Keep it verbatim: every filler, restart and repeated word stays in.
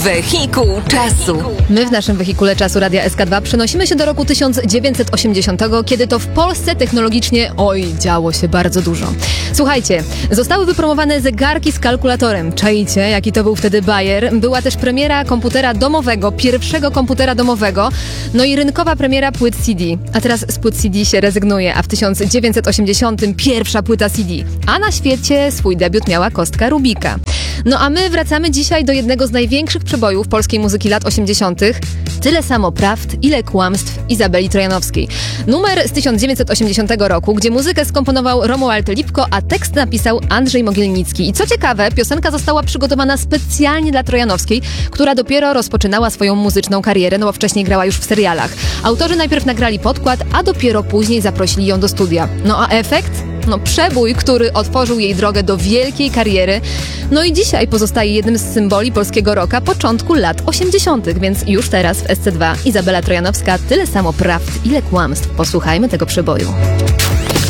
Wehikuł czasu. My w naszym wehikule czasu Radia S K dwa przenosimy się do roku tysiąc dziewięćset osiemdziesiątego, kiedy to w Polsce technologicznie, oj, działo się bardzo dużo. Słuchajcie, zostały wypromowane zegarki z kalkulatorem. Czajcie, jaki to był wtedy bajer. Była też premiera komputera domowego, pierwszego komputera domowego, no i rynkowa premiera płyt C D. A teraz z płyt C D się rezygnuje, a w tysiąc dziewięćset osiemdziesiątym pierwsza płyta C D. A na świecie swój debiut miała kostka Rubika. No a my wracamy dzisiaj do jednego z największych przebojów polskiej muzyki lat osiemdziesiątych. Tyle samo prawd, ile kłamstw Izabeli Trojanowskiej. Numer z tysiąc dziewięćset osiemdziesiątego roku, gdzie muzykę skomponował Romuald Lipko, a tekst napisał Andrzej Mogilnicki. I co ciekawe, piosenka została przygotowana specjalnie dla Trojanowskiej, która dopiero rozpoczynała swoją muzyczną karierę, no bo wcześniej grała już w serialach. Autorzy najpierw nagrali podkład, a dopiero później zaprosili ją do studia. No a efekt? No przebój, który otworzył jej drogę do wielkiej kariery. No i dzisiaj pozostaje jednym z symboli polskiego rocka początku lat osiemdziesiątych, więc już teraz w S C dwa Izabela Trojanowska, tyle samo prawd, ile kłamstw. Posłuchajmy tego przeboju.